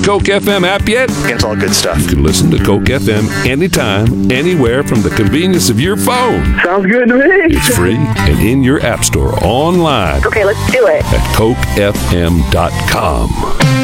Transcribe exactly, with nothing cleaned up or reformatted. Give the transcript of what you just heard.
Coke F M app yet? It's all good stuff. You can listen to Coke F M anytime, anywhere from the convenience of your phone. Sounds good to me. It's free and in your app store online Okay, let's do it. at coke f m dot com.